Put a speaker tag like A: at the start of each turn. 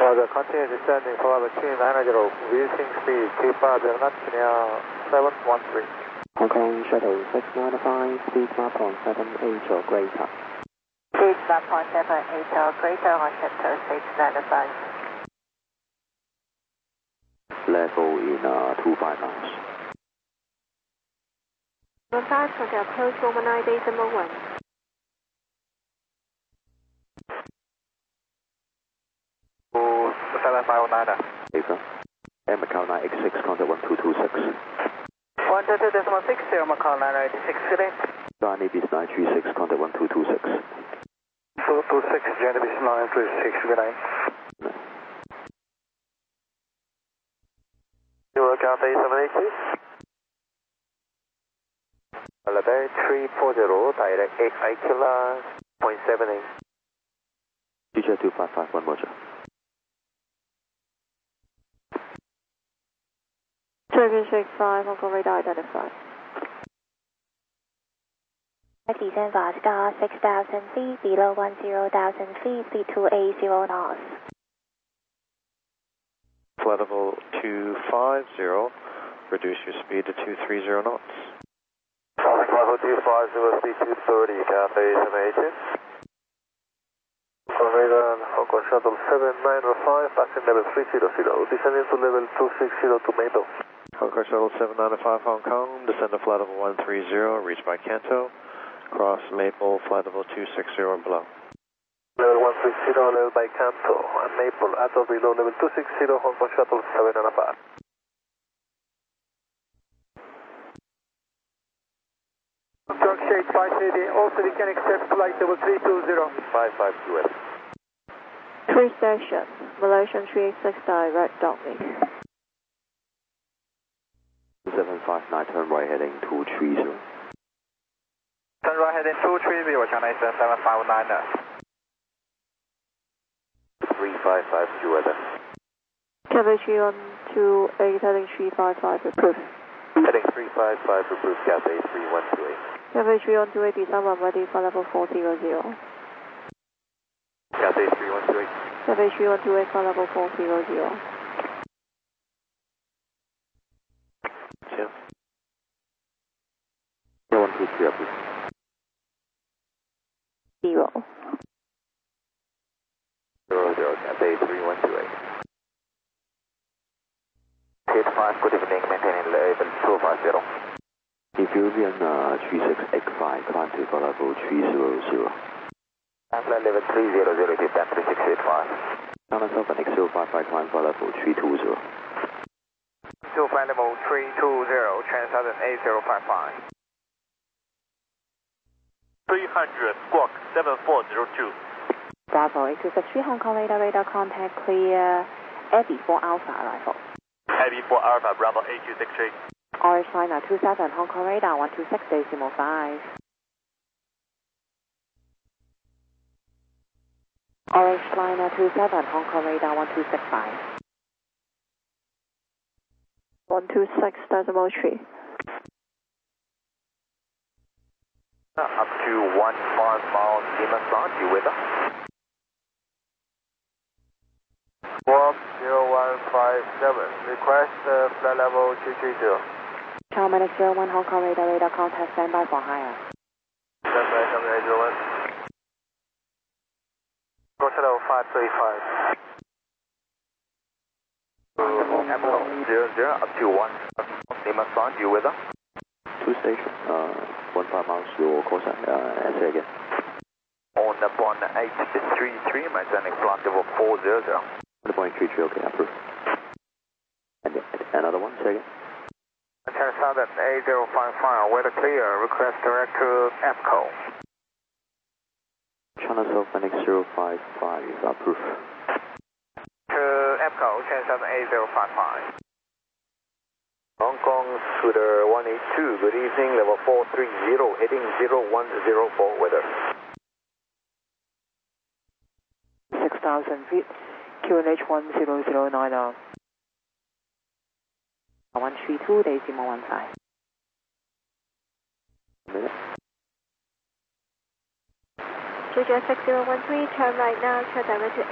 A: Roger, continue descending for level 2990, reducing speed, 250 knots near 713.
B: Hong Kong Shuttle 695, speed 1.78 or greater.
C: Speed 1.78 or greater on Center 695.
B: Level in 25 knots.
C: 5 for the approach 119.1.
A: To 7509.
B: Paper. Air Macau 986, contact 1226.
A: 122.60, Macau 986, today.
B: Johnny Beach 936, contact 1226.
A: 226, Johnny Beach 936, good night. Your Cathay 782. Level 340, direct 8 Aikila, 0.78.
B: DJ 2551, Roger.
C: Turkish 65, Hong Kong radar identified.
D: Descent fast star 6,000 feet, below 10,000 feet, speed 280 knots.
A: Flight level 250, reduce your speed to 230 knots. Flight level 250, speed 230, Cathay 782. Radar, Hong Kong Shuttle 795, passing level 300, descending to level 260 to Maple. Hong Kong Shuttle 795 Hong Kong, descend to flight level 130, reach by Kanto, cross Maple, flight level 260 or below. Level 130, level by Kanto, and Maple, at or below level 260, Hong Kong Shuttle 795. Turkish 580, also we can accept flight level 320. 552S.
C: 3 stations, Malaysian 386 direct downlink.
B: 759, turn right heading 230.
A: Turn right heading 230, China Eastern 759. 3552 weather.
C: Cathay 3128, heading 355, approved.
A: Heading 355, approved, Cathay 3128.
C: Cathay 3128, descend runway for level 400.
A: Cathay 3128.
C: Cathay 3128 for level 400.
A: Yeah.
B: 123, approved.
C: 0.
A: 00, Cathay 3128. Gate 5, good evening, maintaining level 250.
B: Ethiopian 3685, climb to level 300.
A: Flight level 300, descend 3685.
B: China Southern X055, climb for level 320.
A: To flight level 320, Trans-Southern 8055.
E: 300, squawk 7402.
D: Bravo 823 Hong Kong radar contact clear. Abby 4 Alpha arrival.
E: Heavy 4 Alpha, Bravo 8263.
D: Orange Liner 27 Hong Kong radar 126.5. Orange Liner 27 Hong Kong radar 1265.
C: 126.3.
A: Up to 1 mile Lima Sound, you with us? Squawk 0157, request flight level 230.
D: China 01 Hong Kong radar contact standby for higher.
A: Standby 7801. Go to level 535. Apple 00, up to 1 Lima Sound, you with us?
B: 2 station, 15 miles, your course, answer again.
A: On 1833, maintaining flight level 400.
B: 1.33, okay, approved. And another one, say again.
A: Trans-Southern 8055, weather clear, request direct to EPCO.
B: China Southern X055 is approved.
A: To EPCO, Trans-Southern 8055. Hong Kong Scooter 182, good evening, level 430, heading 0104 weather.
C: 6,000 feet, QNH 10090.
D: 132.15.
C: Georgia 6013, turn right now, turn direct to